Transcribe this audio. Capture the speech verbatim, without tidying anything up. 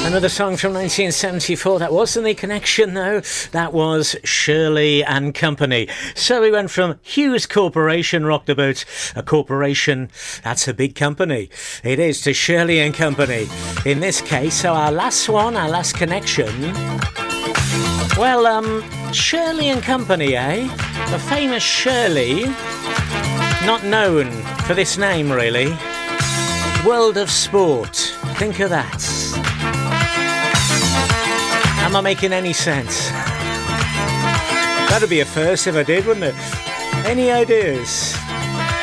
Another song from nineteen seventy-four. That wasn't the connection, though. That was Shirley and Company. So we went from Hughes Corporation, rocked about a corporation, that's a big company. It is, to Shirley and Company in this case. So our last one, our last connection. Well, um, Shirley and Company, eh? The famous Shirley, not known for this name, really. World of Sport. Think of that. Am I making any sense? That'd be a first if I did, wouldn't it? Any ideas?